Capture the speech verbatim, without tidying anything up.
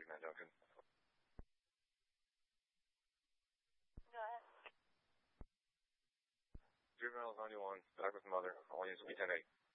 Matt Duncan. Go ahead. Juveniles ninety-one, back with mother. All units will be ten eight.